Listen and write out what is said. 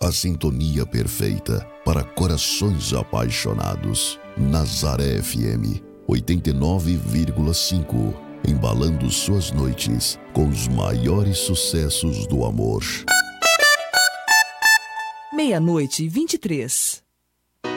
A sintonia perfeita para corações apaixonados. Nazaré FM 89,5. Embalando suas noites com os maiores sucessos do amor. 00:23.